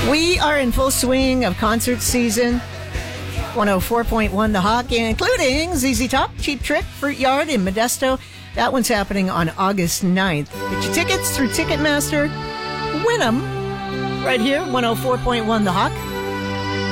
We are in full swing of concert season. 104.1 The Hawk, including ZZ Top, Cheap Trick, Fruit Yard in Modesto. That one's happening on August 9th. Get your tickets through Ticketmaster. Win them right here, 104.1 The Hawk.